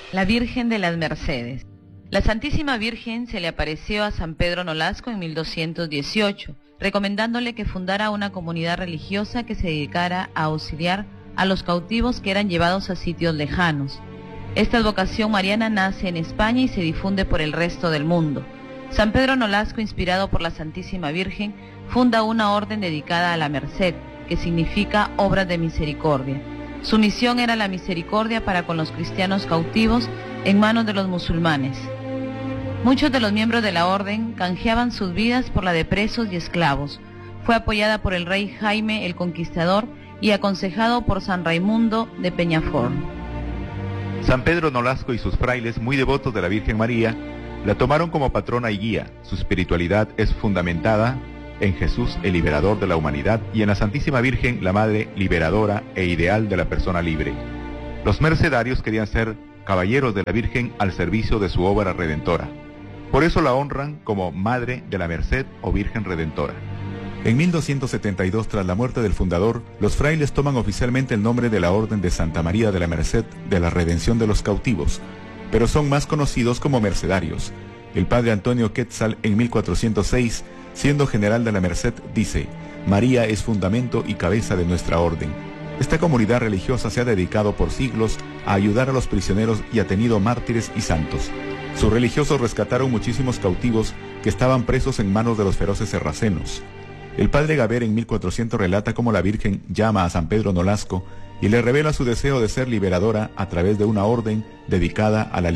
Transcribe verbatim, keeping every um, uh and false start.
La Virgen de las Mercedes. La Santísima Virgen se le apareció a San Pedro Nolasco en mil doscientos dieciocho, recomendándole que fundara una comunidad religiosa que se dedicara a auxiliar a los cautivos que eran llevados a sitios lejanos. Esta advocación mariana nace en España y se difunde por el resto del mundo. San Pedro Nolasco, inspirado por la Santísima Virgen, funda una orden dedicada a la Merced, que significa obras de misericordia. Su misión era la misericordia para con los cristianos cautivos en manos de los musulmanes. Muchos de los miembros de la orden canjeaban sus vidas por la de presos y esclavos. Fue apoyada por el rey Jaime el Conquistador y aconsejado por San Raimundo de Peñafort. San Pedro Nolasco y sus frailes, muy devotos de la Virgen María, la tomaron como patrona y guía. Su espiritualidad es fundamentada en Jesús, el liberador de la humanidad, y en la Santísima Virgen, la madre liberadora e ideal de la persona libre. Los mercedarios querían ser caballeros de la Virgen al servicio de su obra redentora. Por eso la honran como Madre de la Merced o Virgen Redentora. En mil doscientos setenta y dos, tras la muerte del fundador, los frailes toman oficialmente el nombre de la Orden de Santa María de la Merced de la Redención de los Cautivos, pero son más conocidos como mercedarios. El padre Antonio Quetzal, en mil cuatrocientos seis, siendo general de la Merced, dice: María es fundamento y cabeza de nuestra orden. Esta comunidad religiosa se ha dedicado por siglos a ayudar a los prisioneros y ha tenido mártires y santos. Sus religiosos rescataron muchísimos cautivos que estaban presos en manos de los feroces sarracenos. El padre Gaber en mil cuatrocientos relata cómo la Virgen llama a San Pedro Nolasco y le revela su deseo de ser liberadora a través de una orden dedicada a la